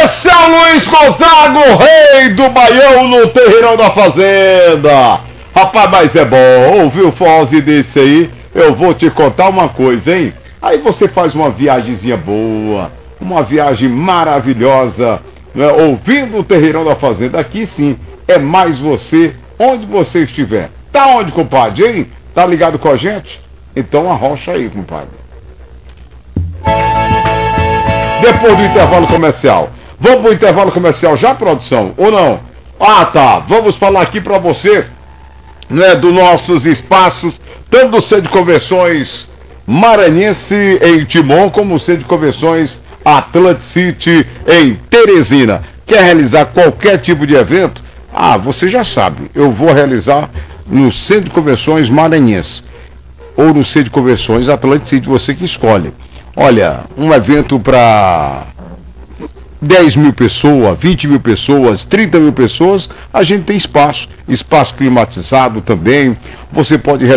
Esse é o Luiz Gonzaga, o rei do Baião no Terreirão da Fazenda. Rapaz, mas é bom, ouvir o forrozinho desse aí, eu vou te contar uma coisa, hein? Aí você faz uma viagemzinha boa, uma viagem maravilhosa, né? Ouvindo o Terreirão da Fazenda. Aqui sim, é mais você, onde você estiver. Tá onde, compadre, hein? Tá ligado com a gente? Então arrocha aí, compadre. Depois do intervalo comercial. Vamos pro intervalo comercial já, produção? Ou não? Ah, tá. Vamos falar aqui pra você, né, dos nossos espaços, tanto do Centro de Convenções Maranhense em Timon, como o Centro de Convenções Atlantic City em Teresina. Quer realizar qualquer tipo de evento? Ah, você já sabe. Eu vou realizar no Centro de Convenções Maranhense ou no Centro de Convenções Atlantic City, você que escolhe. Olha, um evento para 10 mil pessoas, 20 mil pessoas, 30 mil pessoas, a gente tem espaço climatizado também. Você pode